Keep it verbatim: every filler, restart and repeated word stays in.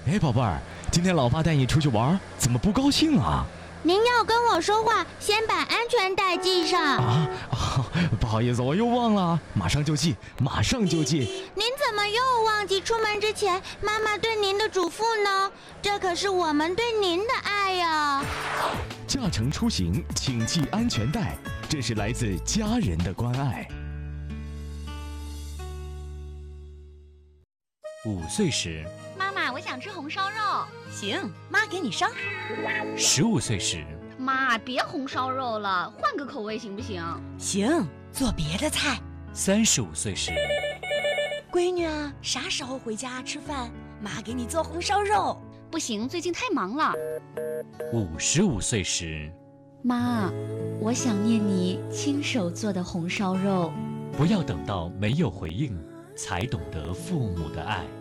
哎，宝贝儿，今天老爸带你出去玩，怎么不高兴啊？ 您要跟我说话，先把安全带系上。 啊啊，不好意思，我又忘了，马上就系，马上就系。 您怎么又忘记出门之前妈妈对您的嘱咐呢？这可是我们对您的爱呀！ 驾乘出行，请系安全带，这是来自家人的关爱。 五岁时， 妈妈，我想吃红烧肉。 行，妈给你烧。 十五岁时， 妈，别红烧肉了，换个口味行不行？ 行，做别的菜。 三十五岁时， 闺女啊，啥时候回家吃饭？妈给你做红烧肉。 不行，最近太忙了。 五十五岁时， 妈，我想念你亲手做的红烧肉。 不要等到没有回应，才懂得父母的爱。